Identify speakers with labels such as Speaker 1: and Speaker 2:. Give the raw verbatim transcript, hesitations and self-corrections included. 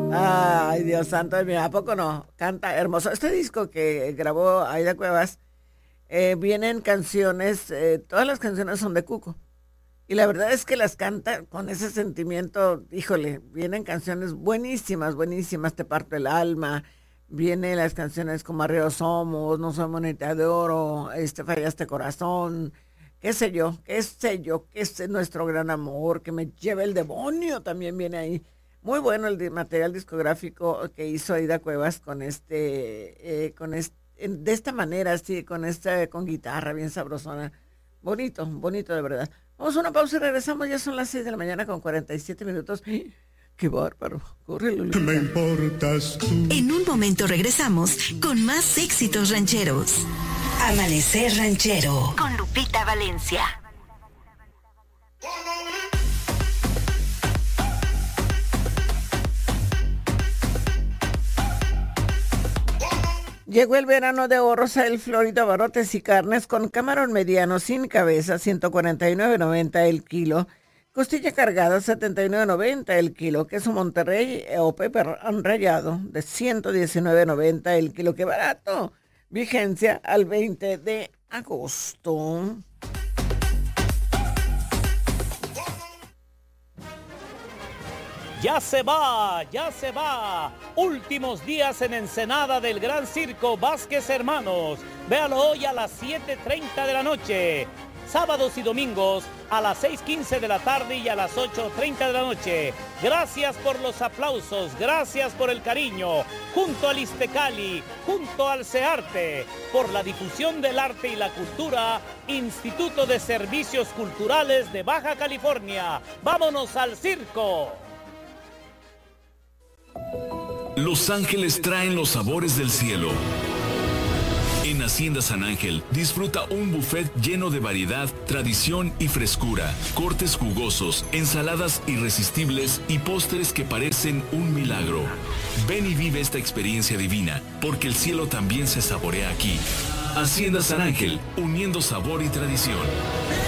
Speaker 1: Ay, Dios santo de mí, ¿a poco no? Canta hermoso. Este disco que grabó Aida Cuevas, eh, vienen canciones, eh, todas las canciones son de Cuco. Y la verdad es que las canta con ese sentimiento, híjole, vienen canciones buenísimas, buenísimas, Te parto el alma, vienen las canciones como Arriba Somos, No soy moneda de oro, este Fallaste corazón, qué sé yo, qué sé yo, qué es nuestro gran amor, que me lleve el demonio, también viene ahí. Muy bueno el di- material discográfico que hizo Aida Cuevas con este, eh, con este, de esta manera, así, con esta, con guitarra bien sabrosona. Bonito, bonito de verdad. Vamos a una pausa y regresamos, ya son las seis de la mañana con cuarenta y siete minutos. ¡Qué bárbaro! Corre, Lulita.
Speaker 2: Me importas tú.
Speaker 3: En un momento regresamos con más éxitos rancheros. Amanecer Ranchero con Lupita Valencia.
Speaker 1: Llegó el verano de Orosael, Florida, Barotes y Carnes con camarón mediano sin cabeza, ciento cuarenta y nueve noventa el kilo. Costilla cargada, setenta y nueve noventa el kilo. Queso Monterrey eh, o pepper rallado de ciento diecinueve noventa el kilo. ¡Qué barato! Vigencia al veinte de agosto.
Speaker 4: Ya se va, ya se va. Últimos días en Ensenada del Gran Circo Vázquez Hermanos. Véalo hoy a las siete treinta de la noche. Sábados y domingos a las seis quince de la tarde y a las ocho treinta de la noche. Gracias por los aplausos, gracias por el cariño. Junto al Istecali, junto al CEARTE, por la difusión del arte y la cultura, Instituto de Servicios Culturales de Baja California. ¡Vámonos al circo!
Speaker 5: Los ángeles traen los sabores del cielo. En Hacienda San Ángel, disfruta un buffet lleno de variedad, tradición y frescura, cortes jugosos, ensaladas irresistibles y postres que parecen un milagro. Ven y vive esta experiencia divina, porque el cielo también se saborea aquí. Hacienda San Ángel, uniendo sabor y tradición.